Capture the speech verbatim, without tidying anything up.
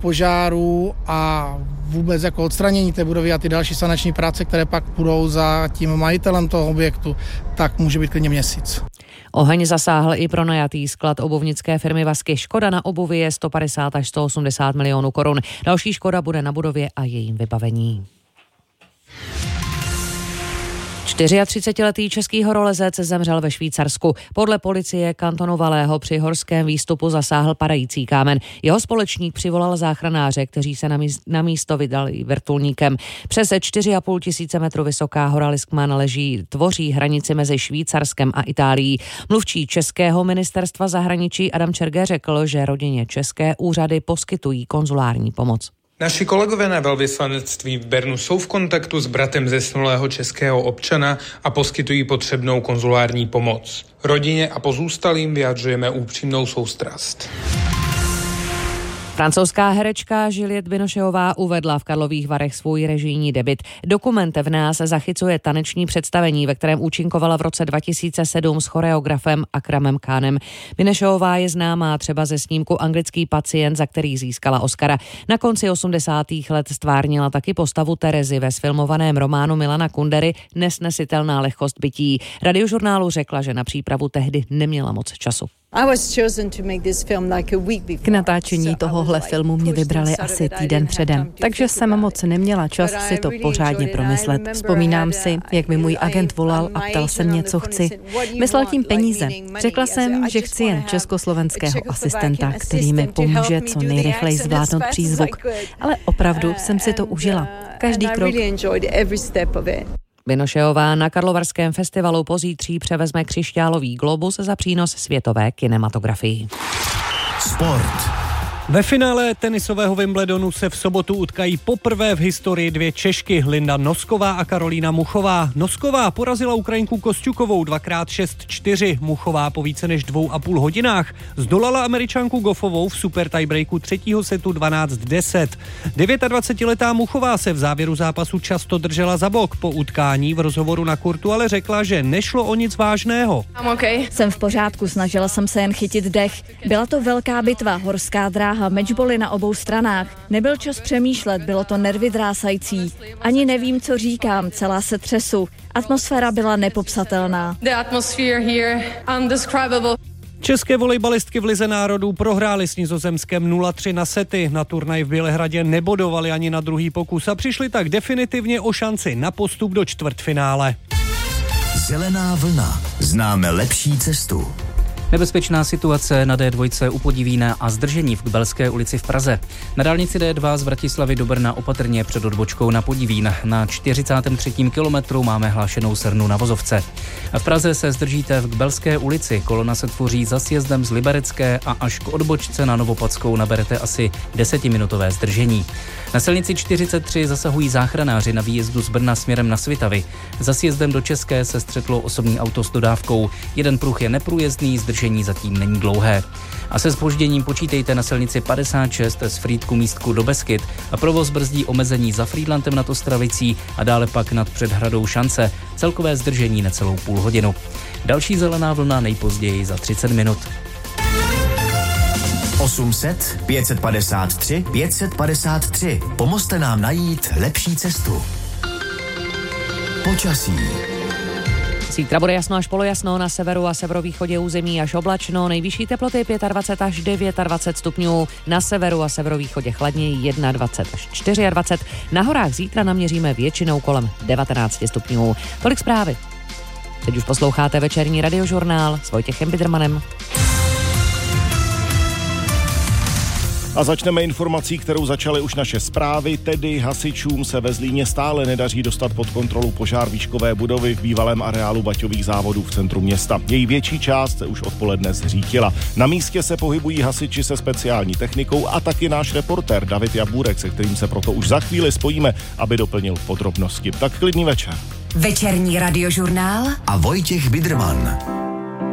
požáru a vůbec jako odstranění té budovy a ty další sanační práce, které pak budou za tím majitelem toho objektu, tak může být klidně měsíc. Oheň zasáhl i pronajatý sklad obuvnické firmy Vasky. Škoda na obuvi je sto padesát až sto osmdesát milionů korun. Další škoda bude na budově a jejím vybavení. třicetičtyřletý český horolezec zemřel ve Švýcarsku. Podle policie kantonu Valého při horském výstupu zasáhl padající kámen. Jeho společník přivolal záchranáře, kteří se na místo vydali vrtulníkem. Přes čtyři a půl tisíce metrů vysoká hora Liskman leží, tvoří hranici mezi Švýcarskem a Itálií. Mluvčí českého ministerstva zahraničí Adam Čerge řekl, že rodině české úřady poskytují konzulární pomoc. Naši kolegové na velvyslanectví v Bernu jsou v kontaktu s bratrem zesnulého českého občana a poskytují potřebnou konzulární pomoc. Rodině a pozůstalým vyjadřujeme upřímnou soustrast. Francouzská herečka Juliette Binocheová uvedla v Karlových Varech svůj režijní debut. Dokument v nás zachycuje taneční představení, ve kterém účinkovala v roce dva tisíce sedm s choreografem Akramem Khanem. Binocheová je známá třeba ze snímku Anglický pacient, za který získala Oscara. Na konci osmdesátých let stvárnila taky postavu Terezy ve sfilmovaném románu Milana Kundery Nesnesitelná lehkost bytí. Radiožurnálu řekla, že na přípravu tehdy neměla moc času. K natáčení tohohle filmu mě vybrali asi týden předem, takže jsem moc neměla čas si to pořádně promyslet. Vzpomínám si, jak mi můj agent volal a ptal se mě, co chci. Myslel tím peníze. Řekla jsem, že chci jen československého asistenta, který mi pomůže co nejrychleji zvládnout přízvuk. Ale opravdu jsem si to užila. Každý krok. Binocheová na Karlovarském festivalu pozítří převezme křišťálový globus za přínos světové kinematografii. Sport. Ve finále tenisového Wimbledonu se v sobotu utkají poprvé v historii dvě Češky, Linda Nosková a Karolína Muchová. Nosková porazila Ukrajinku Kosťukovou dvakrát šest čtyři, Muchová po více než dvou a půl hodinách zdolala Američanku Goffovou v super tiebreaku třetího setu dvanáct deset. dvacetidevětiletá Muchová se v závěru zápasu často držela za bok. Po utkání v rozhovoru na kurtu ale řekla, že nešlo o nic vážného. Okay. Jsem v pořádku, snažila jsem se jen chytit dech. Byla to velká bitva, horská dráha, mečboly na obou stranách. Nebyl čas přemýšlet, bylo to nervy drásající. Ani nevím, co říkám, celá se třesu. Atmosféra byla nepopsatelná. The atmosphere here undescribable. České volejbalistky v Lize národů prohrály s Nizozemskem nula tři na sety. Na turnaj v Bělehradě nebodovali ani na druhý pokus a přišli tak definitivně o šanci na postup do čtvrtfinále. Zelená vlna. Známe lepší cestu. Nebezpečná situace na D dva u Podivína a zdržení v Kbelské ulici v Praze. Na dálnici D dva z Vratislavy do Brna opatrně před odbočkou na Podivín. Na čtyřicátém třetím kilometru máme hlášenou srnu na vozovce. V Praze se zdržíte v Kbelské ulici. Kolona se tvoří za sjezdem z Liberecké a až k odbočce na Novopadskou naberete asi desetiminutové zdržení. Na silnici čtyřicet tři zasahují záchranáři na výjezdu z Brna směrem na Svitavy. Za sjezdem do České se střetlo osobní auto s dodávkou. Jeden pruh je neprůjezdný, zdržení zatím není dlouhé. A se zpožděním počítejte na silnici padesát šest z Frýdku místku do Beskyt a provoz brzdí omezení za Frýdlantem nad Ostravicí a dále pak nad Předhradou Šance. Celkové zdržení necelou půl hodinu. Další zelená vlna nejpozději za třicet minut. osm set, pět set padesát tři, pět set padesát tři. Pomozte nám najít lepší cestu. Počasí. Zítra bude jasno až polojasno, na severu a severovýchodě území až oblačno, nejvyšší teploty dvacet pět až dvacet devět stupňů, na severu a severovýchodě chladněji dvacet jedna až dvacet čtyři, na horách zítra naměříme většinou kolem devatenáct stupňů. Tolik zprávy. Teď už posloucháte večerní radiožurnál s Vojtěchem Bidermanem. A začneme informací, kterou začaly už naše zprávy, tedy hasičům se ve Zlíně stále nedaří dostat pod kontrolu požár výškové budovy v bývalém areálu baťových závodů v centru města. Její větší část se už odpoledne zřítila. Na místě se pohybují hasiči se speciální technikou a taky náš reportér David Jabůrek, se kterým se proto už za chvíli spojíme, aby doplnil podrobnosti. Tak klidný večer. Večerní radiožurnál a Vojtěch Biderman.